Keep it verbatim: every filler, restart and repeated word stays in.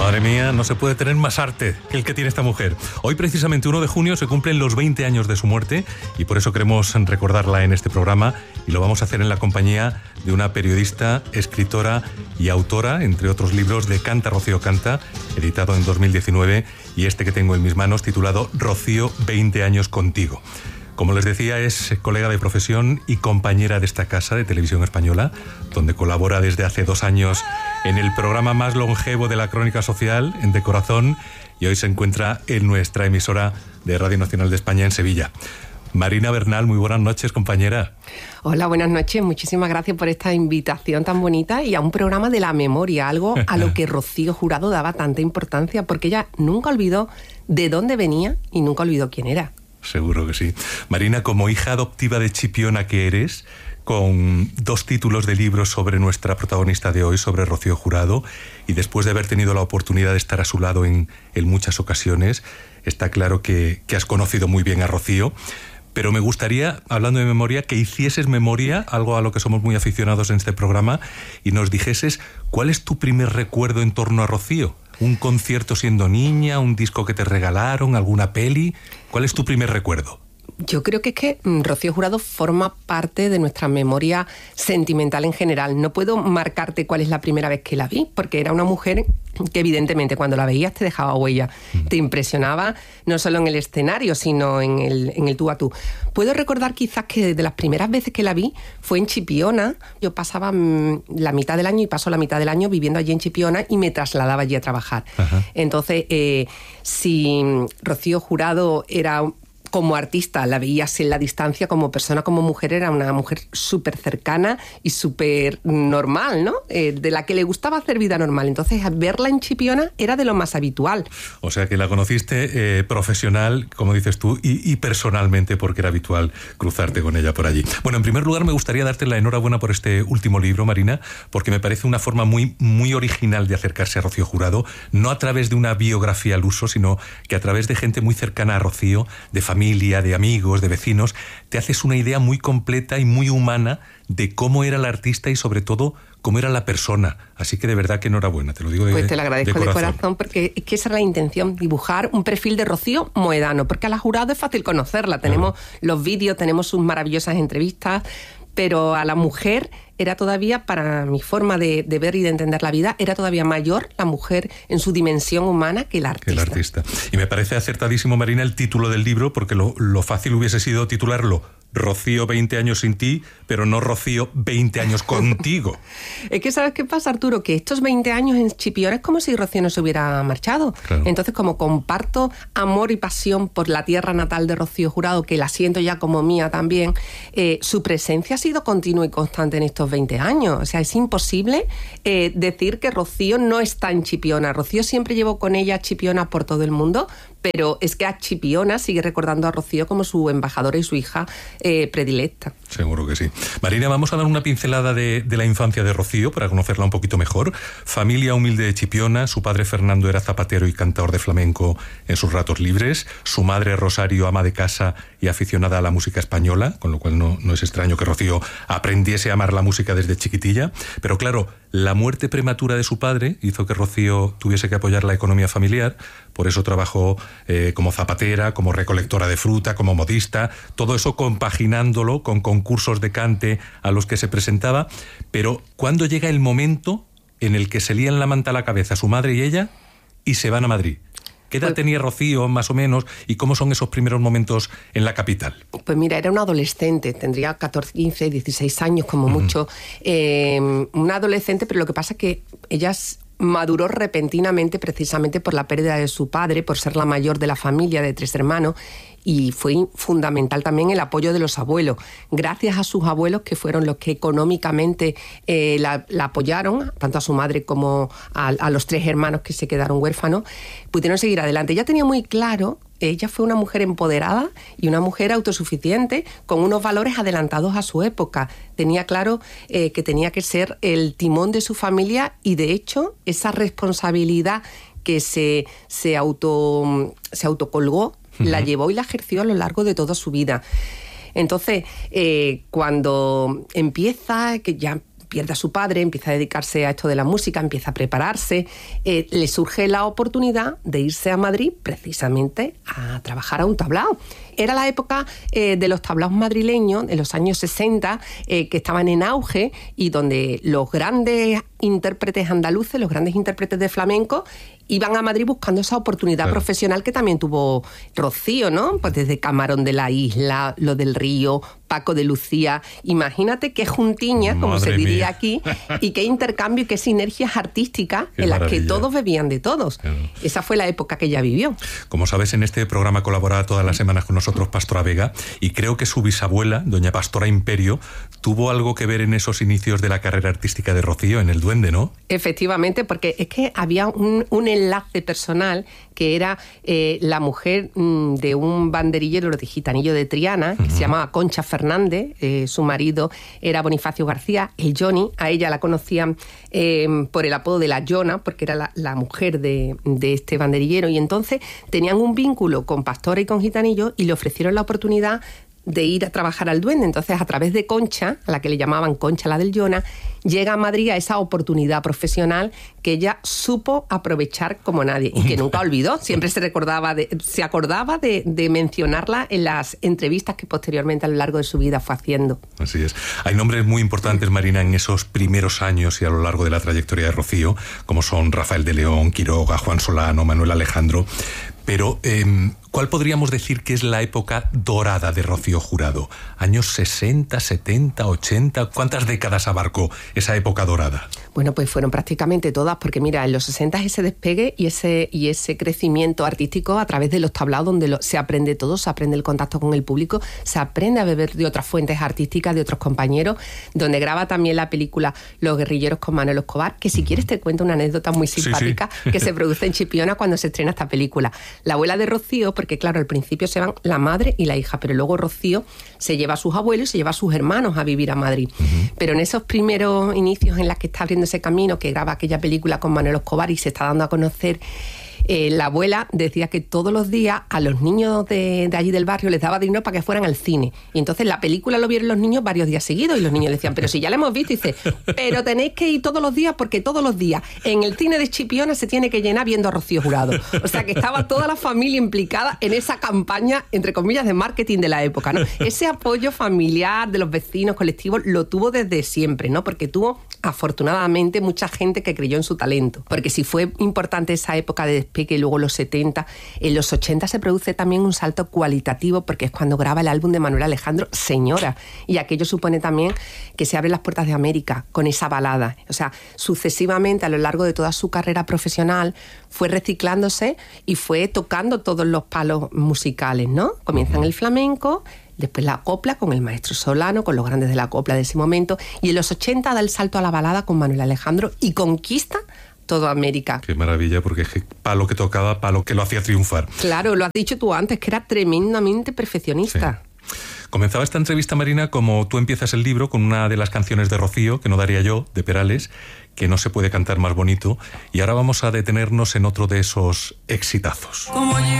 Madre mía, no se puede tener más arte que el que tiene esta mujer. Hoy, precisamente, uno de junio, se cumplen los veinte años de su muerte y por eso queremos recordarla en este programa, y lo vamos a hacer en la compañía de una periodista, escritora y autora, entre otros libros, de Canta, Rocío, Canta, editado en dos mil diecinueve, y este que tengo en mis manos, titulado Rocío, veinte años contigo. Como les decía, es colega de profesión y compañera de esta casa de Televisión Española, donde colabora desde hace dos años en el programa más longevo de la crónica social, en De Corazón, y hoy se encuentra en nuestra emisora de Radio Nacional de España en Sevilla. Marina Bernal, muy buenas noches, compañera. Hola, buenas noches. Muchísimas gracias por esta invitación tan bonita y a un programa de la memoria, algo a lo que Rocío Jurado daba tanta importancia, porque ella nunca olvidó de dónde venía y nunca olvidó quién era. Seguro que sí. Marina, como hija adoptiva de Chipiona que eres, con dos títulos de libros sobre nuestra protagonista de hoy, sobre Rocío Jurado, y después de haber tenido la oportunidad de estar a su lado en, en muchas ocasiones, está claro que, que has conocido muy bien a Rocío. Pero me gustaría, hablando de memoria, que hicieses memoria, algo a lo que somos muy aficionados en este programa, y nos dijeses cuál es tu primer recuerdo en torno a Rocío. ¿Un concierto siendo niña? ¿Un disco que te regalaron? ¿Alguna peli? ¿Cuál es tu primer recuerdo? Yo creo que es que Rocío Jurado forma parte de nuestra memoria sentimental en general. No puedo marcarte cuál es la primera vez que la vi, porque era una mujer que evidentemente cuando la veías te dejaba huella. Mm. Te impresionaba no solo en el escenario, sino en el, en el tú a tú. Puedo recordar quizás que de las primeras veces que la vi fue en Chipiona. Yo pasaba mmm, la mitad del año y paso la mitad del año viviendo allí en Chipiona y me trasladaba allí a trabajar. Ajá. Entonces, eh, si Rocío Jurado era... como artista, la veías en la distancia, como persona, como mujer, era una mujer súper cercana y súper normal, ¿no? Eh, de la que le gustaba hacer vida normal. Entonces, verla en Chipiona era de lo más habitual. O sea, que la conociste eh, profesional, como dices tú, y, y personalmente, porque era habitual cruzarte con ella por allí. Bueno, en primer lugar, me gustaría darte la enhorabuena por este último libro, Marina, porque me parece una forma muy, muy original de acercarse a Rocío Jurado, no a través de una biografía al uso, sino que a través de gente muy cercana a Rocío, de familia, de amigos, de vecinos, te haces una idea muy completa y muy humana de cómo era la artista y sobre todo cómo era la persona. Así que de verdad que enhorabuena, te lo digo de corazón. Pues te lo agradezco de corazón. de corazón, porque es que esa era la intención, dibujar un perfil de Rocío Moedano, porque a la Jurado es fácil conocerla, tenemos uh-huh. los vídeos, tenemos sus maravillosas entrevistas, pero a la mujer era todavía, para mi forma de, de ver y de entender la vida, era todavía mayor la mujer en su dimensión humana que el artista. Que el artista. Y me parece acertadísimo, Marina, el título del libro, porque lo, lo fácil hubiese sido titularlo Rocío, veinte años sin ti, pero no Rocío, veinte años contigo. Es que ¿sabes qué pasa, Arturo? Que estos veinte años en Chipiona es como si Rocío no se hubiera marchado. Claro. Entonces, como comparto amor y pasión por la tierra natal de Rocío Jurado, que la siento ya como mía también, eh, su presencia ha sido continua y constante en estos veinte años. O sea, es imposible eh, decir que Rocío no está en Chipiona. Rocío siempre llevó con ella Chipiona por todo el mundo, pero es que a Chipiona sigue recordando a Rocío como su embajadora y su hija eh, predilecta. Seguro que sí. Marina, vamos a dar una pincelada de, de la infancia de Rocío para conocerla un poquito mejor. Familia humilde de Chipiona, su padre Fernando era zapatero y cantador de flamenco en sus ratos libres, su madre Rosario, ama de casa y aficionada a la música española, con lo cual no, no es extraño que Rocío aprendiese a amar la música desde chiquitilla. Pero claro, la muerte prematura de su padre hizo que Rocío tuviese que apoyar la economía familiar, por eso trabajó eh, como zapatera, como recolectora de fruta, como modista, todo eso compaginándolo con concursos de cante a los que se presentaba. Pero ¿cuándo llega el momento en el que se lían la manta a la cabeza su madre y ella y se van a Madrid? ¿Qué edad pues, tenía Rocío, más o menos, y cómo son esos primeros momentos en la capital? Pues mira, era una adolescente, tendría catorce, quince, dieciséis años como uh-huh. mucho. Eh, una adolescente, pero lo que pasa es que ella maduró repentinamente precisamente por la pérdida de su padre, por ser la mayor de la familia de tres hermanos, y fue fundamental también el apoyo de los abuelos. Gracias a sus abuelos, que fueron los que económicamente eh, la, la apoyaron, tanto a su madre como a, a los tres hermanos que se quedaron huérfanos, pudieron seguir adelante. Ella tenía muy claro, ella fue una mujer empoderada y una mujer autosuficiente con unos valores adelantados a su época. Tenía claro eh, que tenía que ser el timón de su familia y, de hecho, esa responsabilidad que se, se, auto, se autocolgó, uh-huh. la llevó y la ejerció a lo largo de toda su vida. Entonces, eh, cuando empieza, que ya pierde a su padre, empieza a dedicarse a esto de la música, empieza a prepararse, eh, le surge la oportunidad de irse a Madrid precisamente a trabajar a un tablao. Era la época eh, de los tablaos madrileños, en los años sesenta, eh, que estaban en auge y donde los grandes intérpretes andaluces, los grandes intérpretes de flamenco, iban a Madrid buscando esa oportunidad claro. profesional que también tuvo Rocío, ¿no? Pues desde Camarón de la Isla, Lo del Río, Paco de Lucía. Imagínate qué juntiña, como Madre se diría mía. Aquí, y qué intercambio y qué sinergias artísticas qué en las maravilla. Que todos bebían de todos. Claro. Esa fue la época que ella vivió. Como sabes, en este programa colabora todas las semanas con nosotros Pastora Vega, y creo que su bisabuela, doña Pastora Imperio, tuvo algo que ver en esos inicios de la carrera artística de Rocío, en El Duende, ¿no? Efectivamente, porque es que había un, un enlace personal que era eh, la mujer mmm, de un banderillero de Gitanillo de Triana, que uh-huh. se llamaba Concha Fernández, eh, su marido era Bonifacio García, el Johnny. A ella la conocían eh, por el apodo de la Jona, porque era la, la mujer de, de este banderillero, y entonces tenían un vínculo con Pastora y con Gitanillo y le ofrecieron la oportunidad de ir a trabajar al Duende. Entonces, a través de Concha, a la que le llamaban Concha la del Jona, llega a Madrid a esa oportunidad profesional que ella supo aprovechar como nadie y que nunca olvidó. Siempre se recordaba de, se acordaba de, de mencionarla en las entrevistas que posteriormente a lo largo de su vida fue haciendo. Así es. Hay nombres muy importantes, Marina, en esos primeros años y a lo largo de la trayectoria de Rocío, como son Rafael de León, Quiroga, Juan Solano, Manuel Alejandro. Pero, eh, ¿cuál podríamos decir que es la época dorada de Rocío Jurado? ¿Años sesenta, setenta, ochenta? ¿Cuántas décadas abarcó esa época dorada? Bueno, pues fueron prácticamente todas, porque mira, en los sesenta ese despegue y ese, y ese crecimiento artístico a través de los tablaos donde lo, se aprende todo, se aprende el contacto con el público, se aprende a beber de otras fuentes artísticas, de otros compañeros, donde graba también la película Los guerrilleros con Manuel Escobar, que si uh-huh. quieres te cuento una anécdota muy simpática sí, sí. que se produce en Chipiona cuando se estrena esta película. La abuela de Rocío, porque claro, al principio se van la madre y la hija, pero luego Rocío se lleva a sus abuelos y se lleva a sus hermanos a vivir a Madrid. Uh-huh. Pero en esos primeros inicios en los que está abriendo ese camino, que graba aquella película con Manuel Escobar y se está dando a conocer, eh, la abuela decía que todos los días a los niños de, de allí del barrio les daba dinero para que fueran al cine. Y entonces la película lo vieron los niños varios días seguidos y los niños le decían, pero si ya la hemos visto, y dice, pero tenéis que ir todos los días porque todos los días en el cine de Chipiona se tiene que llenar viendo a Rocío Jurado. O sea que estaba toda la familia implicada en esa campaña, entre comillas, de marketing de la época, ¿no? Ese apoyo familiar de los vecinos, colectivos, lo tuvo desde siempre, ¿no? Porque tuvo, afortunadamente, mucha gente que creyó en su talento. Porque si fue importante esa época de despegue, luego los setenta, en los ochenta se produce también un salto cualitativo, porque es cuando graba el álbum de Manuel Alejandro, Señora, y aquello supone también que se abren las puertas de América con esa balada. O sea, sucesivamente a lo largo de toda su carrera profesional fue reciclándose y fue tocando todos los palos musicales, ¿no? Comienza en el flamenco, después la copla con el maestro Solano, con los grandes de la copla de ese momento, y en los ochenta da el salto a la balada con Manuel Alejandro y conquista toda América. Qué maravilla, porque palo que tocaba, palo que lo hacía triunfar. Claro, lo has dicho tú antes, que era tremendamente perfeccionista. Sí. Comenzaba esta entrevista, Marina, como tú empiezas el libro con una de las canciones de Rocío, que no daría yo, de Perales, que no se puede cantar más bonito, y ahora vamos a detenernos en otro de esos exitazos. Como